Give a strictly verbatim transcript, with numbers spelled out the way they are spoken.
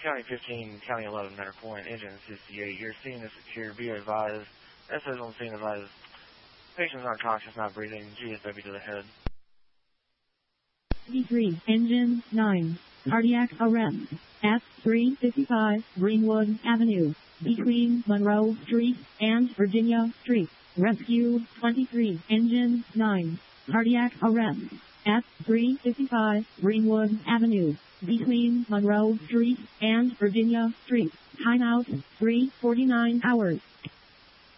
County fifteen, County eleven, Matter Point, engine sixty-eight. Your scene is secure. Be advised. S Os on scene advised. Patient's unconscious, not breathing. G S W to the head. D three, engine nine. Cardiac arrest. F three fifty-five, Greenwood Avenue, between Monroe Street and Virginia Street. Rescue twenty-three, engine nine. Cardiac arrest. F three fifty-five, Greenwood Avenue, between Monroe Street and Virginia Street. Timeout, three forty-nine hours.